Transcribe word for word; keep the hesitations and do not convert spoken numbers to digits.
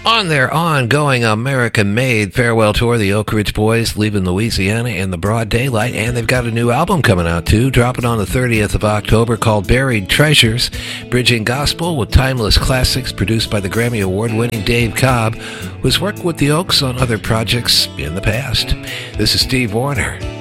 On their ongoing American-made farewell tour, the Oak Ridge Boys leaving Louisiana in the broad daylight, and they've got a new album coming out too, dropping on the thirtieth of October, called Buried Treasures, bridging gospel with timeless classics, produced by the Grammy Award-winning Dave Cobb, who's worked with the Oaks on other projects in the past. This is Steve Wariner.